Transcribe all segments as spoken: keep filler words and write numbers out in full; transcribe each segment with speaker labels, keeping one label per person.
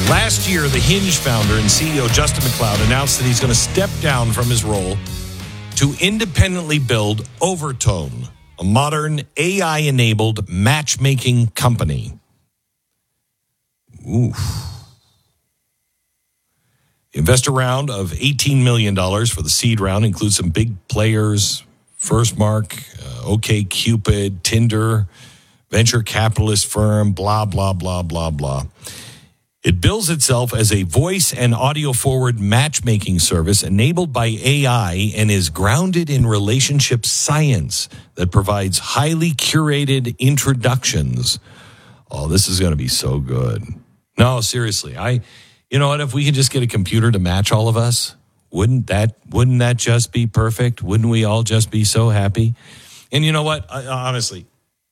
Speaker 1: Last year, the Hinge founder and C E O Justin McLeod announced that he's going to step down from his role to independently build Overtone, a modern A I-enabled matchmaking company. Oof. The investor round of eighteen million dollars for the seed round includes some big players, FirstMark, uh, OkCupid, Tinder, venture capitalist firm, blah, blah, blah, blah, blah. It bills itself as a voice and audio-forward matchmaking service enabled by A I and is grounded in relationship science that provides highly curated introductions. Oh, this is going to be so good. No, seriously. I, you know what? If we could just get a computer to match all of us, wouldn't that wouldn't that just be perfect? Wouldn't we all just be so happy? And you know what? I, honestly,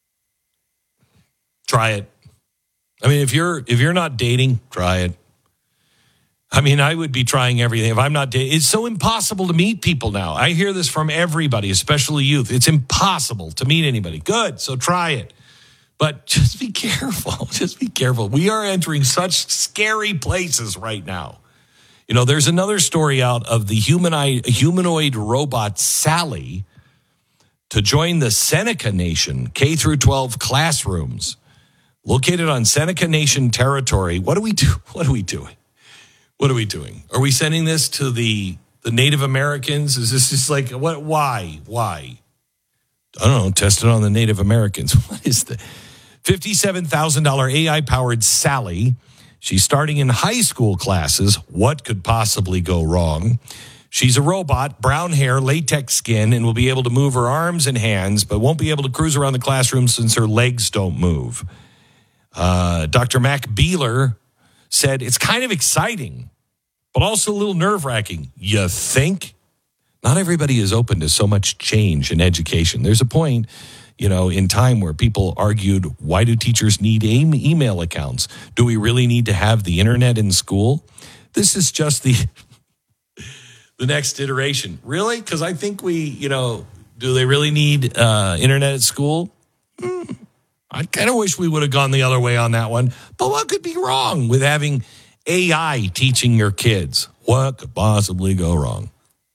Speaker 1: try it. I mean, if you're if you're not dating, try it. I mean, I would be trying everything. If I'm not dating, it's so impossible to meet people now. I hear this from everybody, especially youth. It's impossible to meet anybody. Good, so try it. But just be careful. Just be careful. We are entering such scary places right now. You know, there's another story out of the humanoid, humanoid robot Sally to join the Seneca Nation K through twelve classrooms. Located on Seneca Nation territory. What do we do? What are we doing? What are we doing? Are we sending this to the, the Native Americans? Is this just like, what? Why? Why? I don't know. Test it on the Native Americans. What is the fifty-seven thousand dollars A I-powered Sally? She's starting in high school classes. What could possibly go wrong? She's a robot, brown hair, latex skin, and will be able to move her arms and hands, but won't be able to cruise around the classroom since her legs don't move. Uh, Doctor Mac Beeler said, it's kind of exciting, but also a little nerve-wracking. You think? Not everybody is open to so much change in education. There's a point, you know, in time where people argued, why do teachers need email accounts? Do we really need to have the internet in school? This is just the, the next iteration. Really? Because I think we, you know, do they really need uh, internet at school? Hmm. I kind of wish we would have gone the other way on that one. But what could be wrong with having A I teaching your kids? What could possibly go wrong?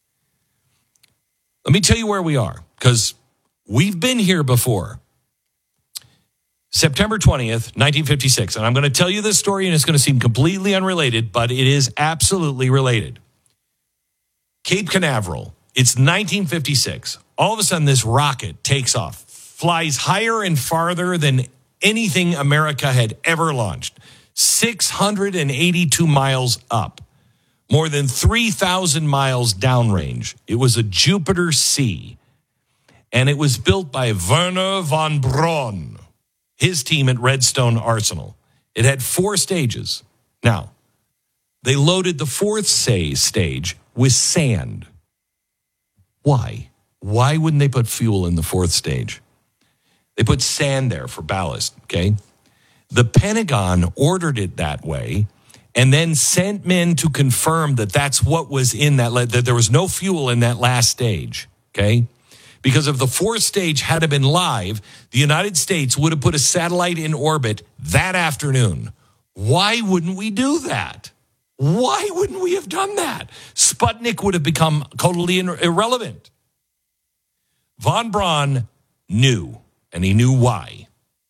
Speaker 1: Let me tell you where we are, because we've been here before. September twentieth, nineteen fifty-six. And I'm going to tell you this story, and it's going to seem completely unrelated, but it is absolutely related. Cape Canaveral. It's nineteen fifty-six. All of a sudden, this rocket takes off. Flies higher and farther than anything America had ever launched. six hundred eighty-two miles up. More than three thousand miles downrange. It was a Jupiter C. And it was built by Wernher von Braun, his team at Redstone Arsenal. It had four stages. Now, they loaded the fourth say, stage with sand. Why? Why wouldn't they put fuel in the fourth stage? They put sand there for ballast, okay? The Pentagon ordered it that way and then sent men to confirm that that's what was in that, that there was no fuel in that last stage, okay? Because if the fourth stage had been live, the United States would have put a satellite in orbit that afternoon. Why wouldn't we do that? Why wouldn't we have done that? Sputnik would have become totally irrelevant. Von Braun knew. And he knew why.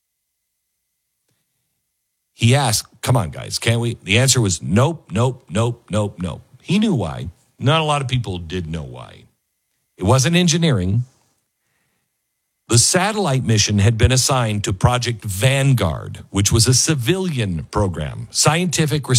Speaker 1: He asked, come on, guys, can't we? The answer was nope, nope, nope, nope, nope. He knew why. Not a lot of people did know why. It wasn't engineering. The satellite mission had been assigned to Project Vanguard, which was a civilian program, scientific